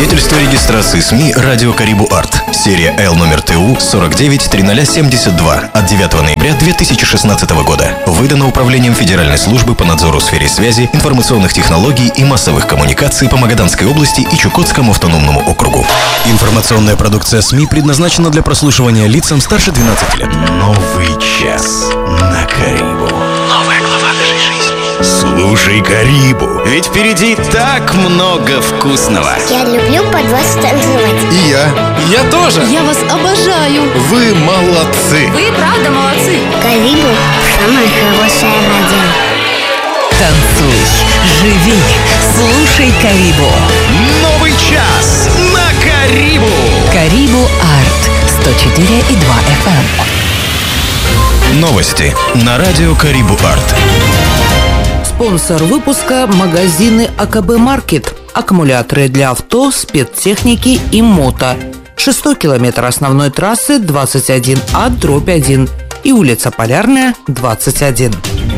Свидетельство регистрации СМИ «Радио Карибу Арт». Серия Л номер ТУ 49-0072 от 9 ноября 2016 года. Выдано Управлением Федеральной службы по надзору в сфере связи, информационных технологий и массовых коммуникаций по Магаданской области и Чукотскому автономному округу. Информационная продукция СМИ предназначена для прослушивания лицам старше 12 лет. Новый час на Карибу. Новая глава нашей жизни. Слушай Карибу, ведь впереди так много вкусного. Я люблю под вас танцевать. И я тоже. Я вас обожаю. Вы молодцы. Вы правда молодцы. Карибу – самая хорошая радио. Танцуй, живи, слушай Карибу. Новый час на Карибу. Карибу Арт 104,2 FM. Новости на радио Карибу Арт. Спонсор выпуска – магазины АКБ Маркет. Аккумуляторы для авто, спецтехники и мото. 6 километр основной трассы 21А/1 и улица Полярная, 21.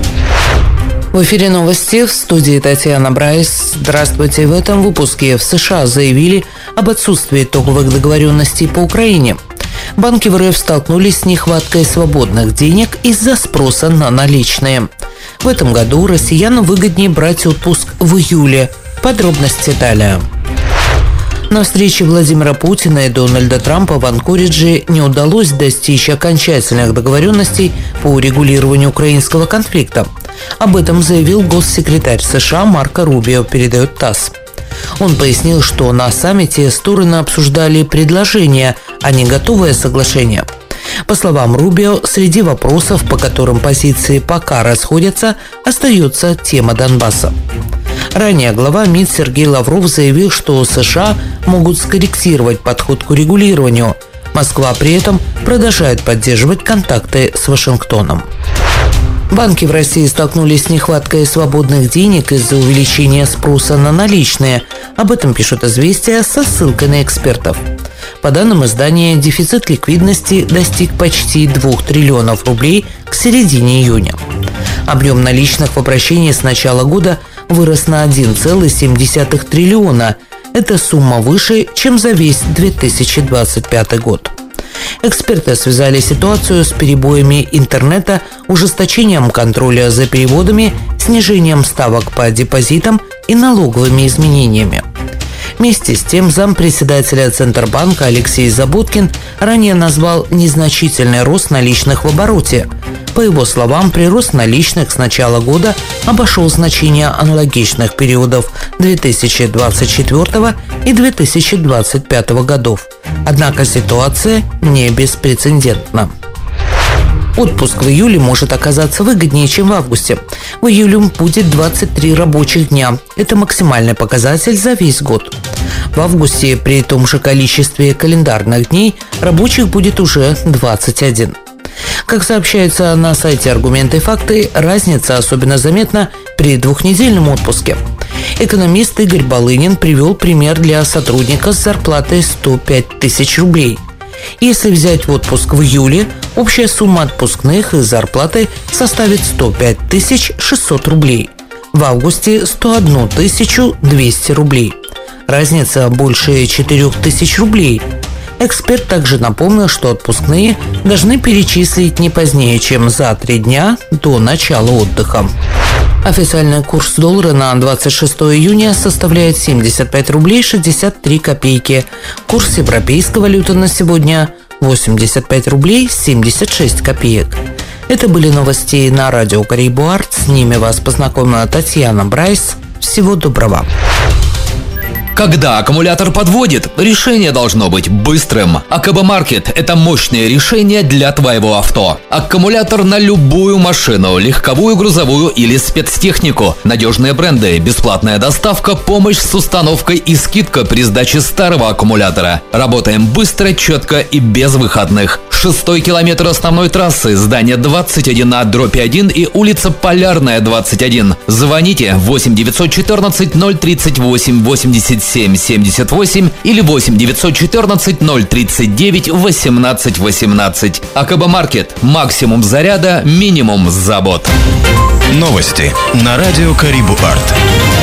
В эфире новости, в студии Татьяна Брайс. Здравствуйте. В этом выпуске в США заявили об отсутствии итоговых договоренностей по Украине. Банки в РФ столкнулись с нехваткой свободных денег из-за спроса на наличные. В этом году россиянам выгоднее брать отпуск в июле. Подробности далее. На встрече Владимира Путина и Дональда Трампа в Анкоридже не удалось достичь окончательных договоренностей по урегулированию украинского конфликта. Об этом заявил госсекретарь США Марко Рубио, передает ТАСС. Он пояснил, что на саммите стороны обсуждали предложения, а не готовое соглашение. По словам Рубио, среди вопросов, по которым позиции пока расходятся, остается тема Донбасса. Ранее глава МИД Сергей Лавров заявил, что США могут скорректировать подход к урегулированию. Москва при этом продолжает поддерживать контакты с Вашингтоном. Банки в России столкнулись с нехваткой свободных денег из-за увеличения спроса на наличные. Об этом пишут «Известия» со ссылкой на экспертов. По данным издания, дефицит ликвидности достиг почти 2 триллионов рублей к середине июня. Объем наличных в обращении с начала года вырос на 1,7 триллиона. Это сумма выше, чем за весь 2025 год. Эксперты связали ситуацию с перебоями интернета, ужесточением контроля за переводами, снижением ставок по депозитам и налоговыми изменениями. Вместе с тем зампредседателя Центробанка Алексей Заботкин ранее назвал незначительный рост наличных в обороте. По его словам, прирост наличных с начала года обошел значения аналогичных периодов 2024 и 2025 годов. Однако ситуация не беспрецедентна. Отпуск в июле может оказаться выгоднее, чем в августе. В июле будет 23 рабочих дня. Это максимальный показатель за весь год. В августе при том же количестве календарных дней рабочих будет уже 21. Как сообщается на сайте «Аргументы и факты», разница особенно заметна при двухнедельном отпуске. Экономист Игорь Балынин привел пример для сотрудника с зарплатой 105 тысяч рублей. Если взять в отпуск в июле, общая сумма отпускных и зарплаты составит 105 600 рублей. В августе – 101 200 рублей. Разница больше 4 тысяч рублей. Эксперт также напомнил, что отпускные должны перечислить не позднее, чем за 3 дня до начала отдыха. Официальный курс доллара на 26 июня составляет 75 рублей 63 копейки. Курс европейской валюты на сегодня – 85 рублей 76 копеек. Это были новости на радио Карибу Арт. С ними вас познакомила Татьяна Брайс. Всего доброго. Когда аккумулятор подводит, решение должно быть быстрым. АКБ Маркет – это мощное решение для твоего авто. Аккумулятор на любую машину, легковую, грузовую или спецтехнику. Надежные бренды, бесплатная доставка, помощь с установкой и скидка при сдаче старого аккумулятора. Работаем быстро, четко и без выходных. 6-й километр основной трассы, здание 21А/1 и улица Полярная, 21. Звоните 8 914 038 87 78 или 8 914 039 18 18. АКБ Маркет. Максимум заряда, минимум забот. Новости на радио Карибу Арт.